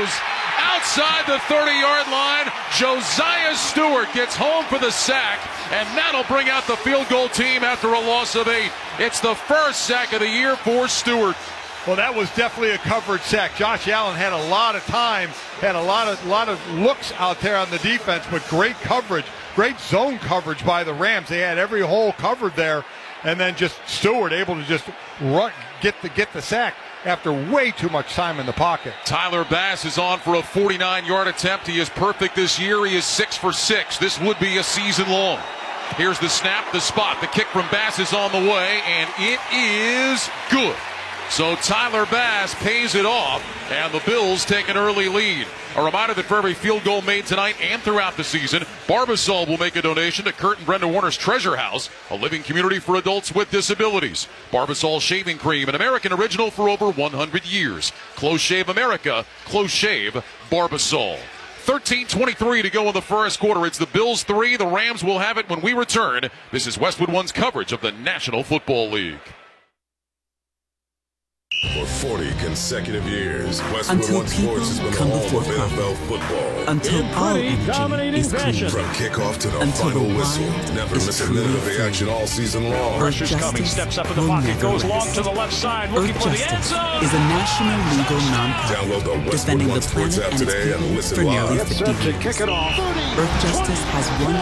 goes outside the 30-yard line. Josiah Stewart gets home for the sack, and that'll bring out the field goal team after a loss of 8. It's the first sack of the year for Stewart. Well, that was definitely a covered sack. Josh Allen had a lot of time, had a lot of looks out there on the defense, but great coverage, great zone coverage by the Rams. They had every hole covered there, and then just Stewart able to just run, get the sack after way too much time in the pocket. Tyler Bass is on for a 49-yard attempt. He is perfect this year. He is 6 for 6. This would be a season long. Here's the snap, the spot. The kick from Bass is on the way, and it is good. So Tyler Bass pays it off, and the Bills take an early lead. A reminder that for every field goal made tonight and throughout the season, Barbasol will make a donation to Kurt and Brenda Warner's Treasure House, a living community for adults with disabilities. Barbasol Shaving Cream, an American original for over 100 years. Close Shave America, Close Shave Barbasol. 13:23 to go in the first quarter. It's the Bills 3. The Rams will have it when we return. This is Westwood One's coverage of the National Football League. For 40 consecutive years, Westwood One Sports has been the home of NFL football. Until all energy is clean. From kickoff to the Until final the whistle, never miss a minute of the action all season long. Pressure's coming, steps up in the pocket, goes long to the left side, looking for the end zone. Is a national legal nonprofit Download the Westwood defending One the Sports planet app and its today and people listen for nearly live. 50 years. Kick it off. Earth Justice has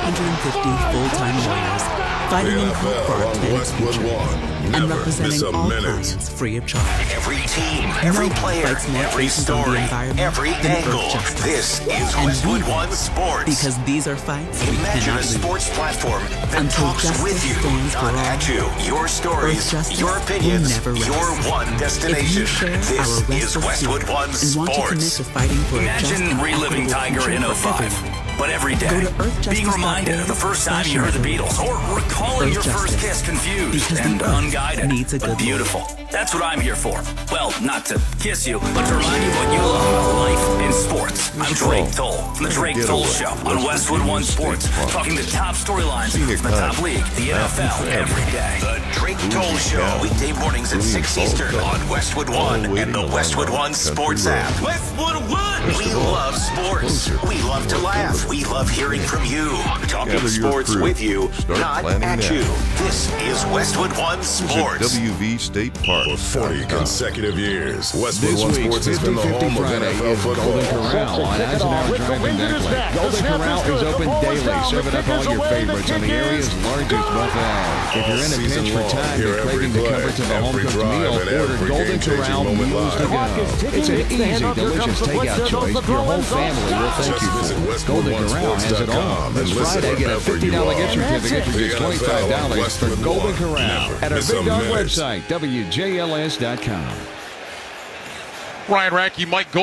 150 full-time lawyers The fighting in court NFL for our on planet's Westwood future One. and Never representing miss a all minute. clients free of charge. Every team, every No one player, fights more every cases on the story, environment every than angle. Earth Justice. This is And Westwood we One win Sports. because these are fights we Imagine cannot a lose. sports platform that Until talks with justice you, stands for not all. at you. Your stories, Earth Justice your opinions, will never rest. your one destination. If you share This our is restless Westwood spirit One and want to commit Sports. to fighting for a just Imagine and reliving equitable Tiger in future for 05. everyone. But every day, Go to earthjustice.org being reminded of the first time you heard the Beatles, or recalling your Earth first Justice. kiss confused Because and the earth unguided, needs a but good beautiful. That's what I'm here for. Well, not to kiss you, but to remind you what you love about life and sports. I'm Drake Toll from the Drake Toll Show on Westwood One Sports, talking the top storylines from the top league, the NFL, every day. The Drake Toll Show, weekday mornings at 6 Eastern on Westwood One and the Westwood One Sports app. Westwood One! We love sports. We love to laugh. We love hearing from you. Talking sports with you, not at you. This is Westwood One Sports. WV State Park. For 40 consecutive years, Westwood This One week's Sports has been the 50-50 home of Friday NFL is Golden football. Corral on Eisenhower Drive in Necklace. Golden Corral is open daily, serving up all your favorites on the area's largest buffet. If you're in a Season pinch for long, time hear and craving the every comforts of a play, every home-cooked drive, meal, and order every Golden game-changing Corral moment meals to live. go. It's an easy, delicious takeout choice your whole family will thank you for. Golden Corral has it all. This Friday, get a $50 gift certificate for just $25 for Golden Corral at our Big Dog website, WJLS.com. Ryan Rack, Mike Gold.